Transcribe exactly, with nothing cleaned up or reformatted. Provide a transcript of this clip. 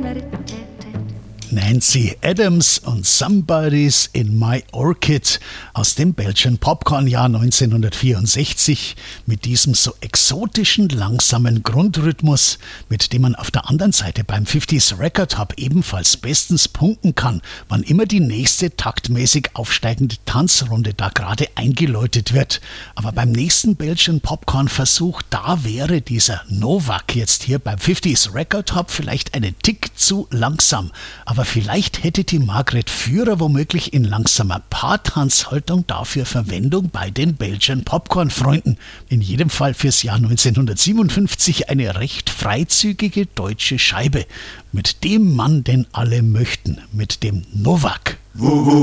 Nancy Adams und Somebody's in My Orchid aus dem Belgian Popcorn-Jahr neunzehnhundertvierundsechzig mit diesem so exotischen, langsamen Grundrhythmus, mit dem man auf der anderen Seite beim fünfziger Record Hub ebenfalls bestens punkten kann, wann immer die nächste taktmäßig aufsteigende Tanzrunde da gerade eingeläutet wird. Aber beim nächsten Belgian Popcorn-Versuch, da wäre dieser Novak jetzt hier beim fünfziger Record Hub vielleicht einen Tick zu langsam. Aber vielleicht hätte die Margret Führer womöglich in langsamer Paartanzhaltung dafür Verwendung bei den Belgian Popcorn-Freunden. In jedem Fall fürs Jahr neunzehnhundertsiebenundfünfzig eine recht freizügige deutsche Scheibe. Mit dem Mann, den alle möchten, mit dem Novak.